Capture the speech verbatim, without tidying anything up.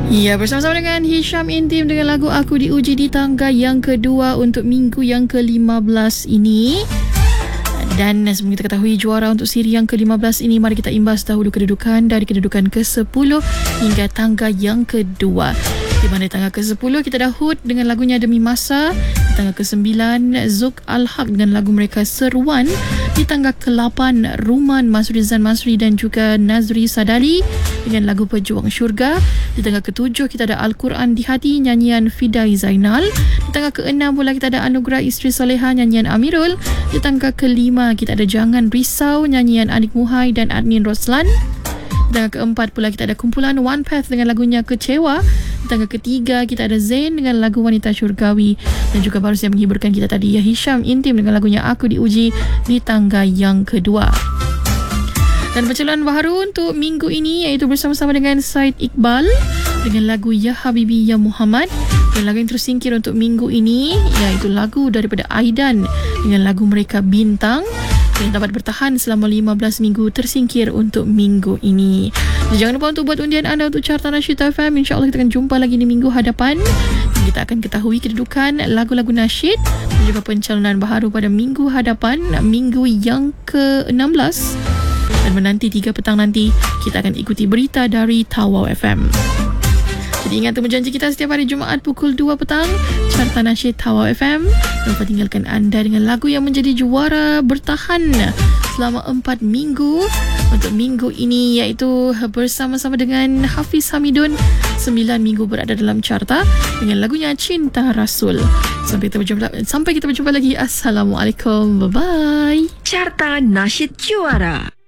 Ya, bersama-sama dengan Hisham Intim dengan lagu Aku Diuji di tangga yang kedua untuk minggu yang ke lima belas ini. Dan sebelum kita ketahui juara untuk siri yang ke lima belas ini, mari kita imbas dahulu kedudukan dari kedudukan ke sepuluh hingga tangga yang kedua. Di mana tangga ke sepuluh kita dah Hud dengan lagunya Demi Masa. Di tangga ke sembilan Zuk Al-Haq dengan lagu mereka Seruan. Di tangga ke lapan Ruman Masrizan Masri dan juga Nazri Sadali dengan lagu Pejuang Syurga. Di tangga ke tujuh kita ada Al-Quran di Hati nyanyian Fidai Zainal. Di tangga ke enam pula kita ada Anugerah Isteri Soleha nyanyian Amirul. Di tangga ke lima kita ada Jangan Risau nyanyian Anik Muhai dan Admin Roslan. Di tangga keempat pula kita ada kumpulan One Path dengan lagunya Kecewa. Di tangga ketiga kita ada Zain dengan lagu Wanita Syurgawi. Dan juga baru saja menghiburkan kita tadi ya Hisham Intim dengan lagunya Aku Diuji di tangga yang kedua. Dan pencalonan baharu untuk minggu ini iaitu bersama-sama dengan Said Iqbal dengan lagu Ya Habibi Ya Muhammad. Dan lagu yang tersingkir untuk minggu ini iaitu lagu daripada Aidan dengan lagu mereka Bintang, yang dapat bertahan selama lima belas minggu, tersingkir untuk minggu ini. Jadi jangan lupa untuk buat undian anda untuk Carta Nasyid F M. InsyaAllah kita akan jumpa lagi di minggu hadapan. Dan kita akan ketahui kedudukan lagu-lagu nasyid dan juga pencalonan baharu pada minggu hadapan, minggu yang ke enam belas. Dan menanti tiga petang nanti, kita akan ikuti berita dari Tawau F M. Jadi ingat temu janji kita setiap hari Jumaat pukul dua petang, Carta Nasyid Tawau F M. Lupa tinggalkan anda dengan lagu yang menjadi juara bertahan selama empat minggu untuk minggu ini, iaitu bersama-sama dengan Hafiz Hamidun, sembilan minggu berada dalam carta dengan lagunya Cinta Rasul. Sampai kita berjumpa, sampai kita berjumpa lagi. Assalamualaikum. Bye-bye. Carta Nasyid Juara.